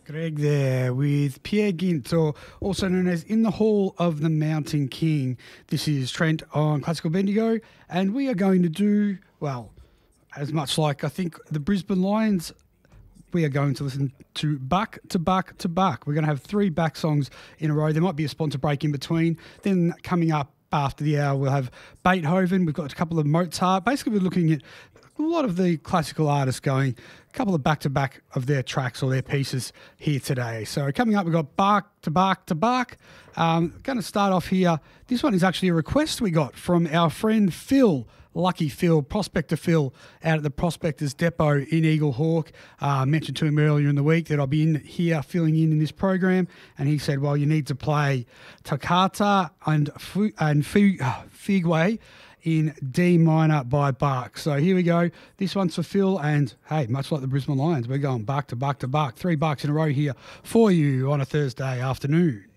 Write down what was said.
Greg there with Peer Gynt, or also known as In the Hall of the Mountain King. This is Trent on Classical Bendigo, and we are going to do, well, as much like I think the Brisbane Lions, we are going to listen to Buck to Buck to Buck. We're going to have 3 back songs in a row. There might be a sponsor break in between. Then coming up after the hour, we'll have Beethoven. We've got a couple of Mozart. Basically, we're looking at a lot of the classical artists going, a couple of back-to-back of their tracks or their pieces here today. So coming up, we've got Buck to Buck to Buck. Going to start off here. This one is actually a request we got from our friend Phil, Lucky Phil, Prospector Phil, out at the Prospectors Depot in Eagle Hawk. Mentioned to him earlier in the week that I'll be in here filling in this program, and he said, well, you need to play Toccata and Fugue in D minor by Bach. So here we go. This one's for Phil, and hey, much like the Brisbane Lions, we're going Buck to Buck to Buck. $3 in a row here for you on a Thursday afternoon.